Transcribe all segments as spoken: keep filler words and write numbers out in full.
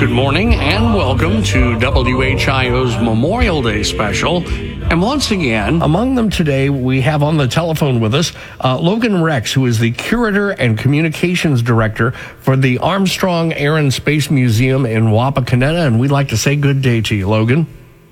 Good morning and welcome to W H I O's Memorial Day special. And once again, among them today, we have on the telephone with us uh, Logan Rex, who is the Curator and Communications Director for the Armstrong Air and Space Museum in Wapakoneta. And we'd like to say good day to you, Logan.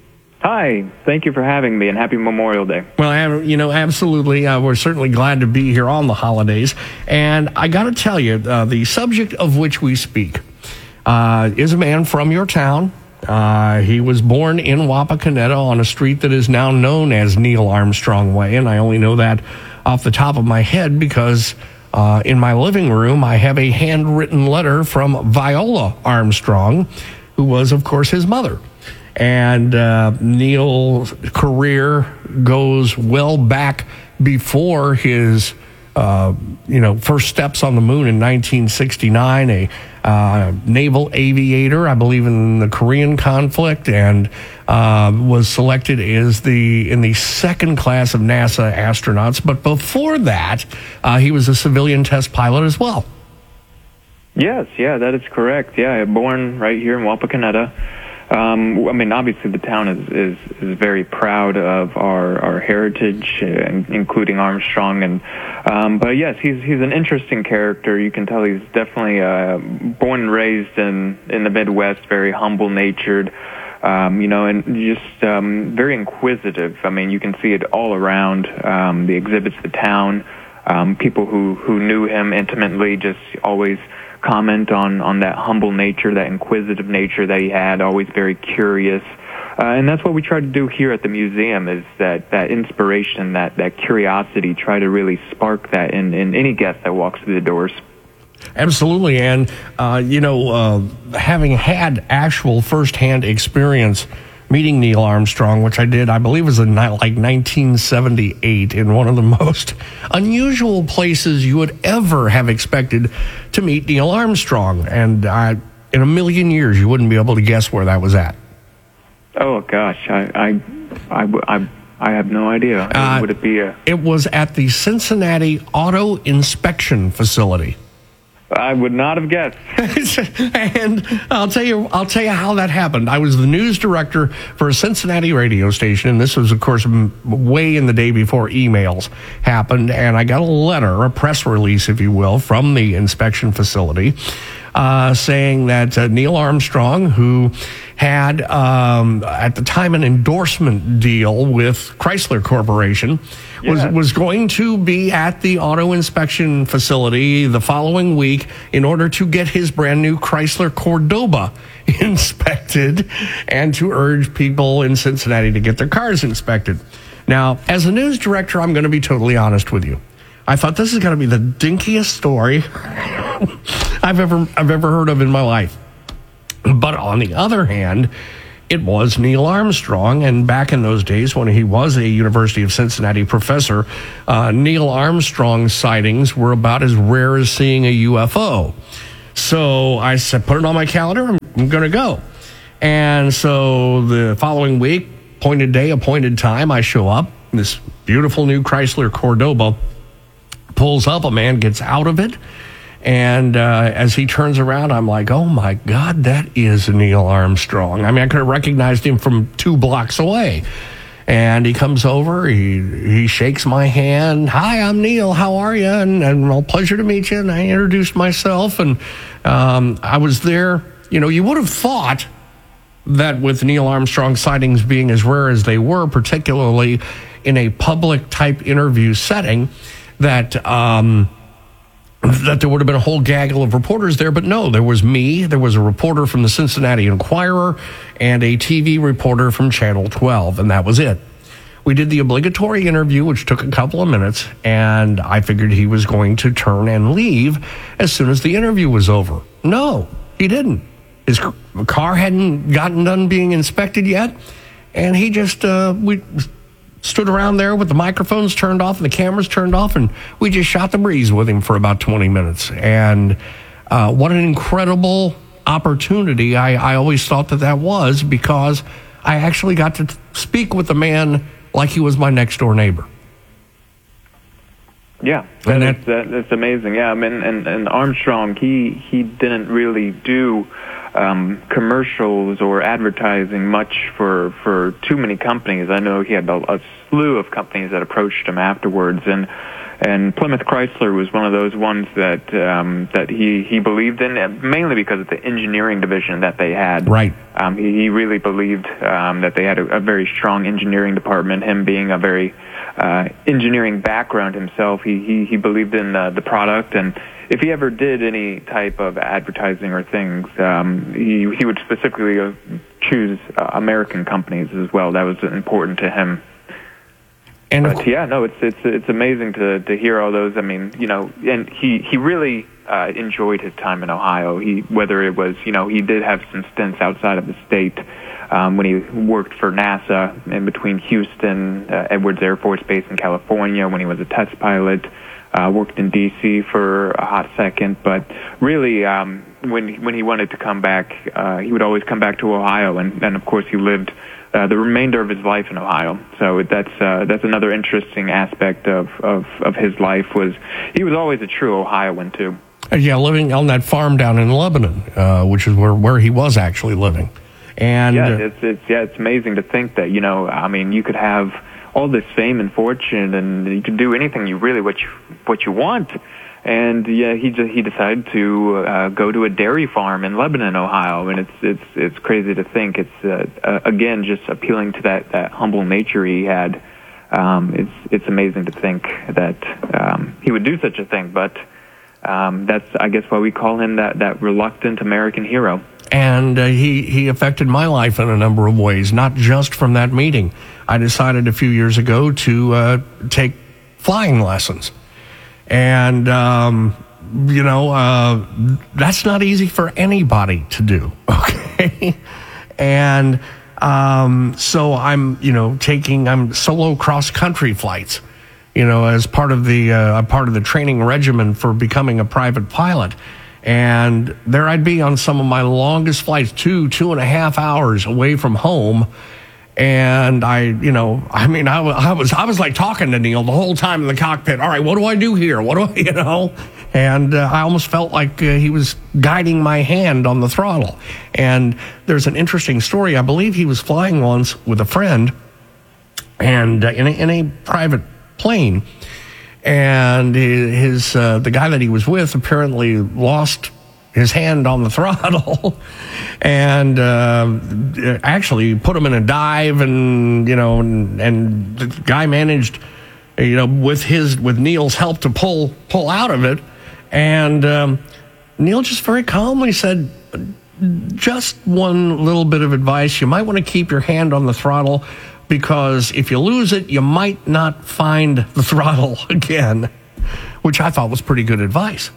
Hi, thank you for having me, and happy Memorial Day. Well, you know, absolutely. Uh, we're certainly glad to be here on the holidays. And I got to tell you, uh, the subject of which we speak uh, is a man from your town. Uh, he was born in Wapakoneta on a street that is now known as Neil Armstrong Way, and I only know that off the top of my head because uh, in my living room I have a handwritten letter from Viola Armstrong, who was, of course, his mother. And uh, Neil's career goes well back before his, uh, you know, first steps on the moon in nineteen sixty-nine, a uh, naval aviator, I believe, in the Korean conflict, and uh, was selected as the in the second class of NASA astronauts. But before that, uh, he was a civilian test pilot as well. Yes, yeah, that is correct. Yeah, born right here in Wapakoneta. Um, I mean, obviously, the town is, is, is very proud of our, our heritage, uh, including Armstrong. And um, but yes, he's he's an interesting character. You can tell he's definitely uh, born and raised in, in the Midwest, very humble-natured, um, you know, and just um, very inquisitive. I mean, you can see it all around um, the exhibits, the town. Um, people who, who knew him intimately just always comment on, on that humble nature, that inquisitive nature that he had, always very curious. Uh, and that's what we try to do here at the museum, is that, that inspiration, that, that curiosity, try to really spark that in, in any guest that walks through the doors. Absolutely. And, uh, you know, uh, having had actual firsthand experience meeting Neil Armstrong, which I did, I believe, was in like nineteen seventy-eight, in one of the most unusual places you would ever have expected to meet Neil Armstrong. And uh, in a million years, you wouldn't be able to guess where that was at. Oh, gosh. I I, I, I, I have no idea. Uh, would it be a... It was at the Cincinnati Auto Inspection Facility. I would not have guessed. And I'll tell you, I'll tell you how that happened. I was the news director for a Cincinnati radio station, and this was, of course, way in the day before emails happened. And I got a letter, a press release, if you will, from the inspection facility, uh, saying that uh, Neil Armstrong, who had um, at the time an endorsement deal with Chrysler Corporation, was yeah. was going to be at the auto inspection facility the following week in order to get his brand new Chrysler Cordoba inspected and to urge people in Cincinnati to get their cars inspected. Now, as a news director, I'm going to be totally honest with you. I thought this is going to be the dinkiest story I've ever I've ever heard of in my life. But on the other hand, it was Neil Armstrong, and back in those days when he was a University of Cincinnati professor, uh, Neil Armstrong sightings were about as rare as seeing a U F O. So I said, put it on my calendar, I'm, I'm going to go. And so the following week, appointed day, appointed time, I show up. This beautiful new Chrysler Cordoba pulls up, a man gets out of it. And uh, as he turns around, I'm like, oh, my God, that is Neil Armstrong. I mean, I could have recognized him from two blocks away. And he comes over, he he shakes my hand. Hi, I'm Neil. How are you? And, and well, pleasure to meet you. And I introduced myself. And um, I was there. You know, you would have thought that with Neil Armstrong sightings being as rare as they were, particularly in a public-type interview setting, that... Um, that there would have been a whole gaggle of reporters there, but no, there was me, there was a reporter from the Cincinnati Enquirer, and a T V reporter from Channel twelve, and that was it. We did the obligatory interview, which took a couple of minutes, and I figured he was going to turn and leave as soon as the interview was over. No, he didn't. His car hadn't gotten done being inspected yet, and he just, uh, we... stood around there with the microphones turned off and the cameras turned off, and we just shot the breeze with him for about twenty minutes. And uh, what an incredible opportunity I, I always thought that that was, because I actually got to speak with the man like he was my next-door neighbor. Yeah, that is, that, that's amazing. Yeah, I mean, and, and Armstrong, he, he didn't really do um, commercials or advertising much for for too many companies. I know he had a, a slew of companies that approached him afterwards, and and Plymouth Chrysler was one of those ones that um, that he, he believed in, mainly because of the engineering division that they had. Right. Um, he, he really believed um, that they had a, a very strong engineering department. Him being a very uh, engineering background himself, he he, he believed in uh, the product, and if he ever did any type of advertising or things, um, he he would specifically uh, choose uh, American companies as well. That was important to him. And but yeah, no, it's it's it's amazing to to hear all those. I mean, you know, and he he really uh, enjoyed his time in Ohio. He whether it was, you know, he did have some stints outside of the state um, when he worked for NASA in between Houston, uh, Edwards Air Force Base in California when he was a test pilot. Uh, worked in D C for a hot second, but really, um, when when he wanted to come back, uh, he would always come back to Ohio, and, and of course, he lived uh, the remainder of his life in Ohio. So that's uh, that's another interesting aspect of, of, of his life. Was he was always a true Ohioan too. Yeah, living on that farm down in Lebanon, uh, which is where, where he was actually living. And yeah, it's it's yeah, it's amazing to think that, you know, I mean, you could have all this fame and fortune, and you can do anything you really what you what you want. And yeah, he just, he decided to uh, go to a dairy farm in Lebanon, Ohio, and it's it's it's crazy to think. It's uh, uh, again just appealing to that, that humble nature he had. Um, it's it's amazing to think that um, he would do such a thing, but um, that's I guess why we call him that that reluctant American hero. And uh, he, he affected my life in a number of ways, not just from that meeting. I decided a few years ago to uh, take flying lessons. And, um, you know, uh, that's not easy for anybody to do, okay? And um, so I'm, you know, taking, I'm solo cross-country flights, you know, as part of the, uh, part of the training regimen for becoming a private pilot. And there I'd be on some of my longest flights, two, two and a half hours away from home. And I, you know, I mean, I, I was, I was like talking to Neil the whole time in the cockpit. All right, what do I do here? What do I, you know? And uh, I almost felt like uh, he was guiding my hand on the throttle. And there's an interesting story. I believe he was flying once with a friend, and uh, in a, in a private plane. And his uh, the guy that he was with apparently lost his hand on the throttle, and uh, actually put him in a dive, and you know, and, and the guy managed, you know, with his with Neil's help to pull pull out of it, and um, Neil just very calmly said, "Just one little bit of advice: you might want to keep your hand on the throttle." Because if you lose it, you might not find the throttle again, which I thought was pretty good advice.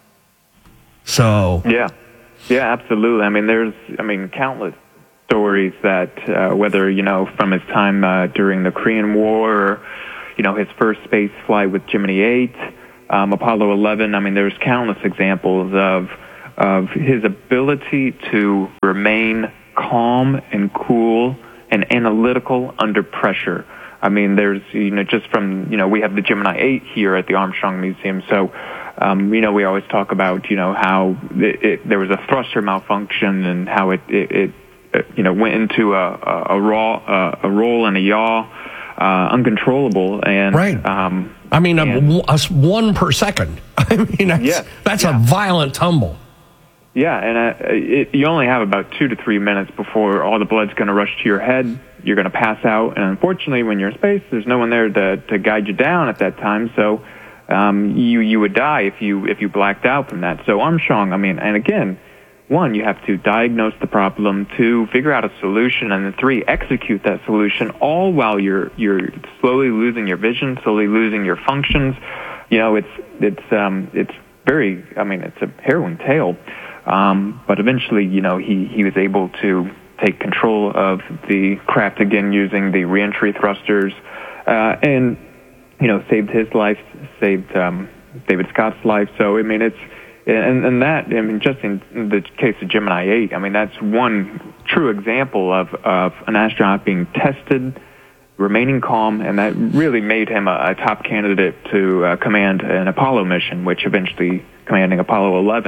So yeah, yeah, absolutely. I mean, there's, I mean, countless stories that uh, whether, you know, from his time uh, during the Korean War, or, you know, his first space flight with Gemini eight, um, Apollo eleven. I mean, there's countless examples of of his ability to remain calm and cool and analytical under pressure. I mean, there's, you know, just from, you know, we have the Gemini eight here at the Armstrong Museum. So, um, you know, we always talk about, you know, how it, it, there was a thruster malfunction and how it, it, it you know, went into a, a, a raw, uh, a roll and a yaw, uh, uncontrollable. And, right. Um, I mean, and, a, a one per second. I mean, that's, yes, that's yeah. a violent tumble. Yeah, and uh, it, you only have about two to three minutes before all the blood's going to rush to your head. You're going to pass out, and unfortunately, when you're in space, there's no one there to, to guide you down at that time. So um, you you would die if you if you blacked out from that. So Armstrong, I mean, and again, one, you have to diagnose the problem. Two, figure out a solution, and then three, execute that solution. All while you're you're slowly losing your vision, slowly losing your functions. You know, it's it's um, it's very. I mean, it's a harrowing tale. Um, but eventually, you know, he, he was able to take control of the craft again using the reentry thrusters, uh, and, you know, saved his life, saved um, David Scott's life. So, I mean, it's, and, and that, I mean, just in the case of Gemini eight, I mean, that's one true example of, of an astronaut being tested, remaining calm, and that really made him a, a top candidate to uh, command an Apollo mission, which eventually commanding Apollo eleven.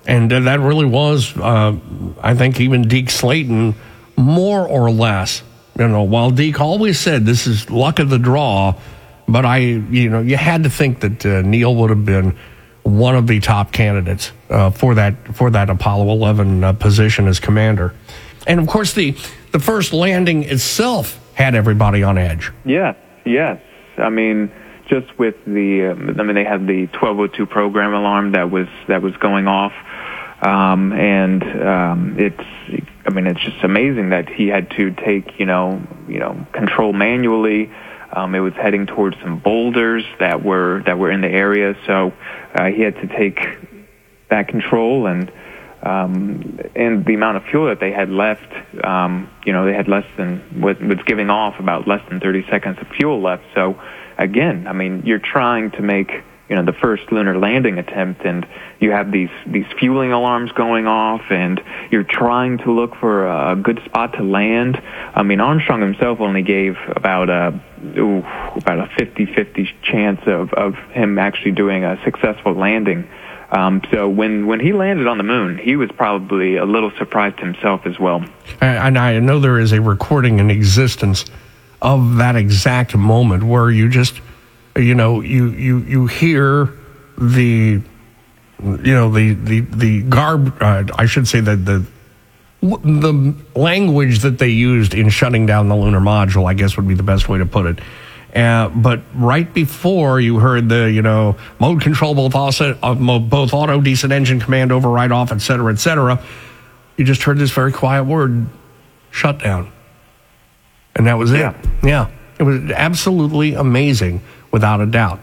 And uh, that really was, uh, I think, even Deke Slayton, more or less. You know, while Deke always said this is luck of the draw, but I, you know, you had to think that uh, Neil would have been one of the top candidates uh, for that for that Apollo eleven uh, position as commander. And of course, the the first landing itself had everybody on edge. Yes, yes. I mean, just with the, uh, I mean, they had the twelve oh two program alarm that was that was going off, um, and um, it's, I mean, it's just amazing that he had to take, you know, you know, control manually. Um, it was heading towards some boulders that were that were in the area, so uh, he had to take that control, and um, and the amount of fuel that they had left, um, you know, they had less than was, was giving off about less than thirty seconds of fuel left. So again, I mean, you're trying to make, you know, the first lunar landing attempt, and you have these these fueling alarms going off, and you're trying to look for a good spot to land. I mean, Armstrong himself only gave about a ooh, about a fifty-fifty chance of, of him actually doing a successful landing. Um, so when, when he landed on the moon, he was probably a little surprised himself as well. And I know there is a recording in existence of that exact moment where you just, you know, you you, you hear the, you know, the the the garb. Uh, I should say that the the language that they used in shutting down the lunar module, I guess, would be the best way to put it. Uh, but right before you heard the, you know, mode control, both auto, uh, both auto decent engine command override off, et cetera, et cetera, you just heard this very quiet word, shutdown. And that was yeah. it. Yeah. It was absolutely amazing, without a doubt.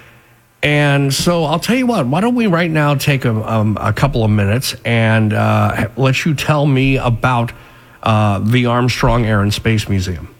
And so I'll tell you what, why don't we right now take a, um, a couple of minutes and uh, let you tell me about uh, the Armstrong Air and Space Museum.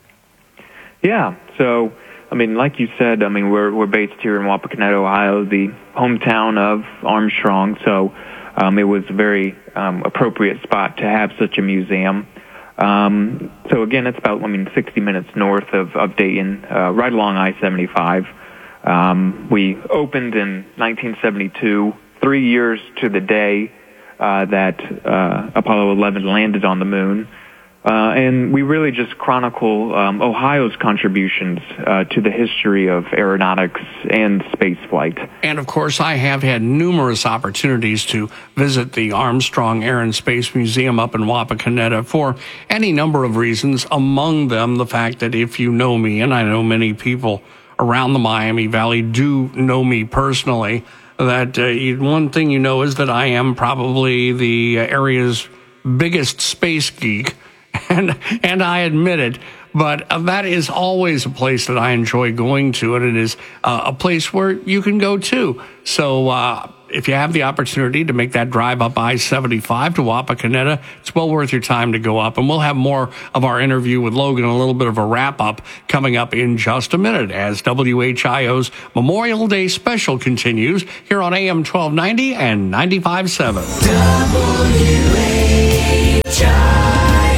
Yeah, so, I mean, like you said, I mean, we're we're based here in Wapakoneta, Ohio, the hometown of Armstrong, so um, it was a very um, appropriate spot to have such a museum. Um, so, again, it's about, I mean, sixty minutes north of, of Dayton, uh, right along I seventy-five. Um, we opened in nineteen seventy-two, three years to the day uh, that uh, Apollo eleven landed on the moon. Uh, and we really just chronicle um, Ohio's contributions uh, to the history of aeronautics and space flight. And, of course, I have had numerous opportunities to visit the Armstrong Air and Space Museum up in Wapakoneta for any number of reasons, among them the fact that if you know me, and I know many people around the Miami Valley do know me personally, that uh, one thing you know is that I am probably the area's biggest space geek. And and I admit it, but uh, that is always a place that I enjoy going to, and it is uh, a place where you can go too. So uh, if you have the opportunity to make that drive up I seventy-five to Wapakoneta, it's well worth your time to go up. And we'll have more of our interview with Logan, a little bit of a wrap-up coming up in just a minute as W H I O's Memorial Day Special continues here on A M twelve ninety and ninety-five point seven. W H I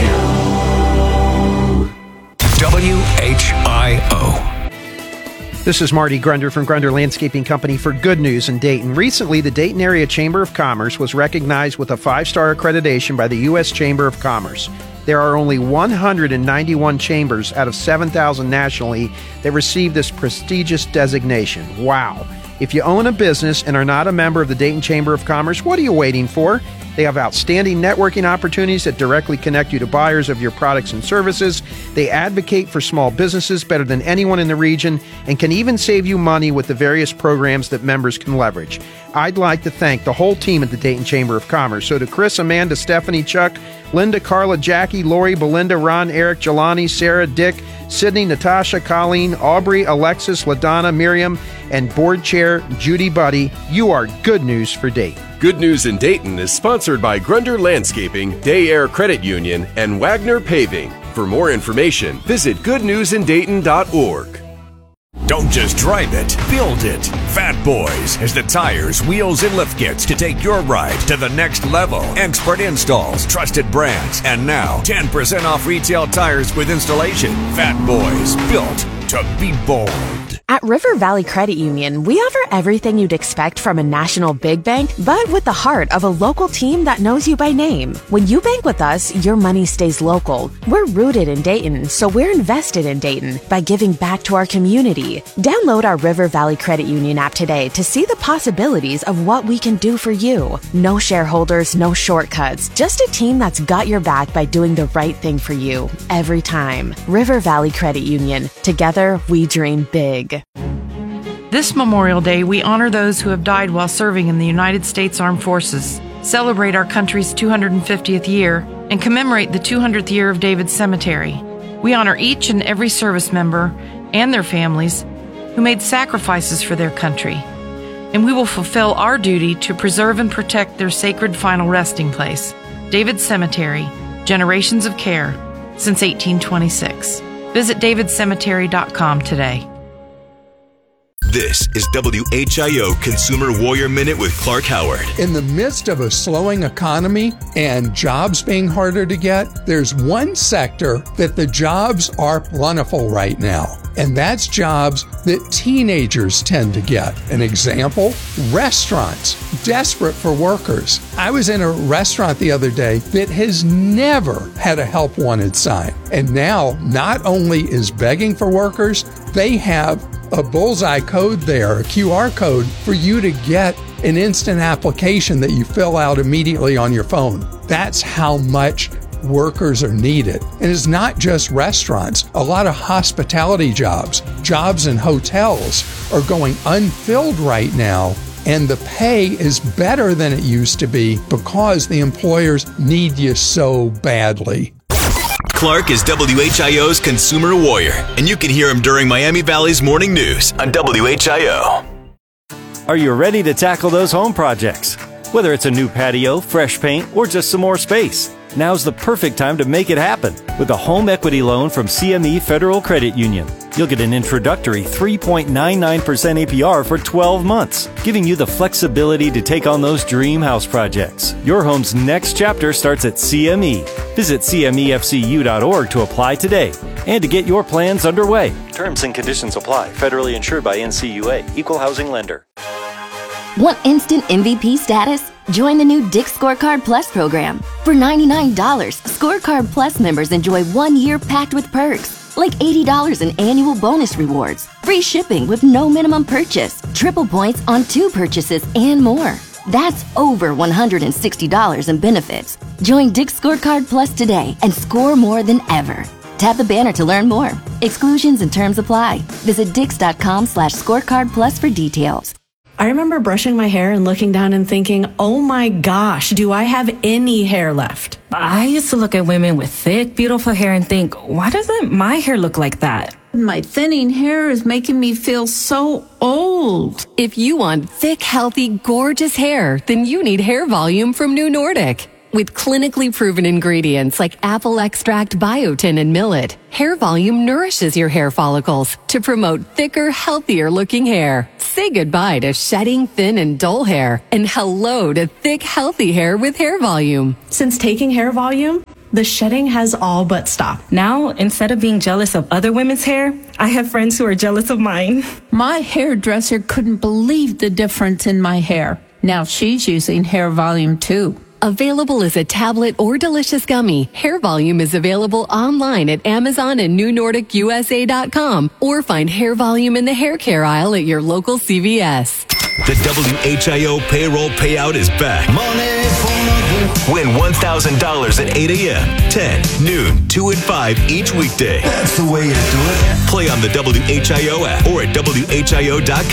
W H I O. This is Marty Grunder from Grunder Landscaping Company for Good News in Dayton. Recently, the Dayton Area Chamber of Commerce was recognized with a five-star accreditation by the U S Chamber of Commerce. There are only one hundred ninety-one chambers out of seven thousand nationally that receive this prestigious designation. Wow! If you own a business and are not a member of the Dayton Chamber of Commerce, what are you waiting for? They have outstanding networking opportunities that directly connect you to buyers of your products and services. They advocate for small businesses better than anyone in the region and can even save you money with the various programs that members can leverage. I'd like to thank the whole team at the Dayton Chamber of Commerce. So to Chris, Amanda, Stephanie, Chuck, Linda, Carla, Jackie, Lori, Belinda, Ron, Eric, Jelani, Sarah, Dick, Sydney, Natasha, Colleen, Aubrey, Alexis, LaDonna, Miriam, and board chair Judy Buddy, you are good news for Dayton. Good News in Dayton is sponsored by Grunder Landscaping, Day Air Credit Union, and Wagner Paving. For more information, visit good news in dayton dot org. Don't just drive it, build it. Fat Boys has the tires, wheels, and lift kits to take your ride to the next level. Expert installs, trusted brands, and now ten percent off retail tires with installation. Fat Boys, built to be bold. At River Valley Credit Union, we offer everything you'd expect from a national big bank, but with the heart of a local team that knows you by name. When you bank with us, your money stays local. We're rooted in Dayton, so we're invested in Dayton by giving back to our community. Download our River Valley Credit Union app today to see the possibilities of what we can do for you. No shareholders, no shortcuts, just a team that's got your back by doing the right thing for you every time. River Valley Credit Union. Together, we dream big. This Memorial Day, we honor those who have died while serving in the United States Armed Forces, celebrate our country's two hundred fiftieth year, and commemorate the two hundredth year of David's Cemetery. We honor each and every service member and their families who made sacrifices for their country, and we will fulfill our duty to preserve and protect their sacred final resting place, David's Cemetery, generations of care since eighteen twenty-six. Visit david cemetery dot com today. This is W H I O Consumer Warrior Minute with Clark Howard. In the midst of a slowing economy and jobs being harder to get, there's one sector that the jobs are plentiful right now, and that's jobs that teenagers tend to get. An example, restaurants, desperate for workers. I was in a restaurant the other day that has never had a help wanted sign, and now not only is begging for workers, they have a bullseye code there, a Q R code for you to get an instant application that you fill out immediately on your phone. That's how much workers are needed. And it's not just restaurants. A lot of hospitality jobs, jobs in hotels are going unfilled right now, and the pay is better than it used to be because the employers need you so badly. Clark is W H I O's Consumer Warrior, and you can hear him during Miami Valley's Morning News on W H I O. Are you ready to tackle those home projects? Whether it's a new patio, fresh paint, or just some more space, now's the perfect time to make it happen with a home equity loan from C M E Federal Credit Union. You'll get an introductory three point nine nine percent A P R for twelve months, giving you the flexibility to take on those dream house projects. Your home's next chapter starts at C M E. Visit C M E F C U dot org to apply today and to get your plans underway. Terms and conditions apply. Federally insured by N C U A. Equal housing lender. Want instant M V P status? Join the new Dick's Scorecard Plus program. For ninety-nine dollars, Scorecard Plus members enjoy one year packed with perks, like eighty dollars in annual bonus rewards, free shipping with no minimum purchase, triple points on two purchases, and more. That's over one hundred sixty dollars in benefits. Join Dick's Scorecard Plus today and score more than ever. Tap the banner to learn more. Exclusions and terms apply. Visit dix.com slash scorecard plus for details. I remember brushing my hair and looking down and thinking, oh my gosh, do I have any hair left? I used to look at women with thick, beautiful hair and think, why doesn't my hair look like that? My thinning hair is making me feel so old. If you want thick, healthy, gorgeous hair, then you need Hair Volume from New Nordic. With clinically proven ingredients like apple extract, biotin, and millet, Hair Volume nourishes your hair follicles to promote thicker, healthier looking hair. Say goodbye to shedding, thin, and dull hair, and hello to thick, healthy hair with Hair Volume. Since taking Hair Volume, the shedding has all but stopped. Now, instead of being jealous of other women's hair, I have friends who are jealous of mine. My hairdresser couldn't believe the difference in my hair. Now she's using Hair Volume too. Available as a tablet or delicious gummy, Hair Volume is available online at Amazon and New Nordic U S A dot com, or find Hair Volume in the hair care aisle at your local C V S. The W H I O payroll payout is back. Money for Win one thousand dollars at eight a.m., ten, noon, two, and five each weekday. That's the way to do it. Play on the W H I O app or at W H I O dot